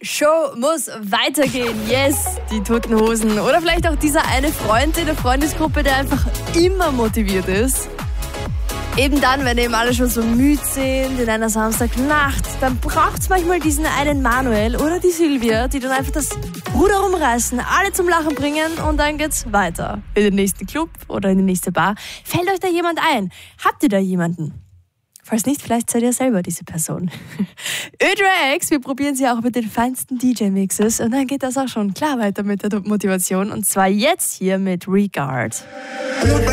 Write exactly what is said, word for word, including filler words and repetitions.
Show muss weitergehen. Yes, die Toten Hosen. Oder vielleicht auch dieser eine Freund in der Freundesgruppe, der einfach immer motiviert ist. Eben dann, wenn eben alle schon so müde sind in einer Samstagnacht, dann braucht es manchmal diesen einen Manuel oder die Silvia, die dann einfach das Ruder rumreißen, alle zum Lachen bringen und dann geht's weiter. In den nächsten Club oder in die nächste Bar. Fällt euch da jemand ein? Habt ihr da jemanden? Falls nicht, vielleicht seid ihr selber diese Person. Ö-Drax, wir probieren sie auch mit den feinsten D J-Mixes und dann geht das auch schon klar weiter mit der Motivation und zwar jetzt hier mit Regard.